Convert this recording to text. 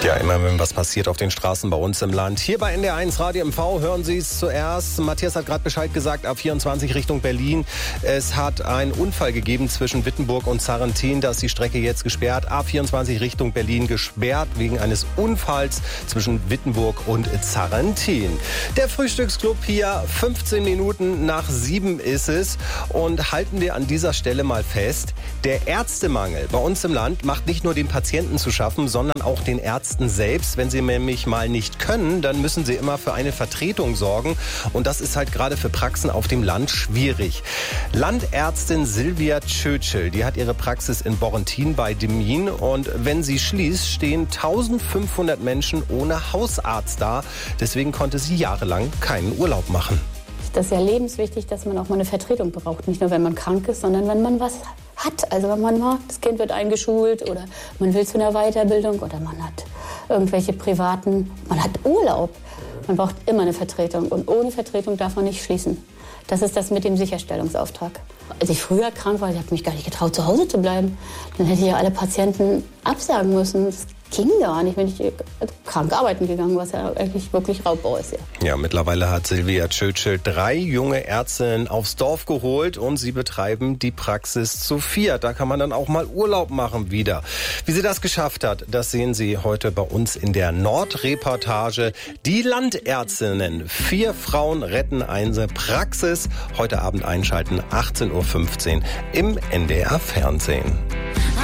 Ja, immer wenn was passiert auf den Straßen bei uns im Land. Hier bei NDR1 Radio MV hören Sie es zuerst. Matthias hat gerade Bescheid gesagt, A24 Richtung Berlin. Es hat einen Unfall gegeben zwischen Wittenburg und Sarrentin. Da ist die Strecke jetzt gesperrt. A24 Richtung Berlin gesperrt wegen eines Unfalls zwischen Wittenburg und Sarrentin. Der Frühstücksclub hier, 15 Minuten nach 7 ist es. Und halten wir an dieser Stelle mal fest, der Ärztemangel bei uns im Land macht nicht nur den Patienten zu schaffen, sondern auch den Ärzten selbst. Wenn sie nämlich mal nicht können, dann müssen sie immer für eine Vertretung sorgen. Und das ist halt gerade für Praxen auf dem Land schwierig. Landärztin Silvia Tschötschel, die hat ihre Praxis in Borrentin bei Demmin. Und wenn sie schließt, stehen 1500 Menschen ohne Hausarzt da. Deswegen konnte sie jahrelang keinen Urlaub machen. Das ist ja lebenswichtig, dass man auch mal eine Vertretung braucht. Nicht nur, wenn man krank ist, sondern wenn man was hat. Also wenn man mal, das Kind wird eingeschult oder man will zu einer Weiterbildung oder man hat irgendwelche privaten, man hat Urlaub. Man braucht immer eine Vertretung und ohne Vertretung darf man nicht schließen. Das ist das mit dem Sicherstellungsauftrag. Als ich früher krank war, ich habe mich gar nicht getraut, zu Hause zu bleiben. Dann hätte ich ja alle Patienten absagen müssen. Das ging gar nicht, wenn ich krank arbeiten gegangen, was ja eigentlich wirklich Raubbau ist. Ja, mittlerweile hat Silvia Tschötschel 3 junge Ärztinnen aufs Dorf geholt und sie betreiben die Praxis zu 4. Da kann man dann auch mal Urlaub machen wieder. Wie sie das geschafft hat, das sehen Sie heute bei uns in der Nordreportage. Die Landärztinnen, 4 Frauen retten eine Praxis. Heute Abend einschalten, 18:15 Uhr im NDR Fernsehen.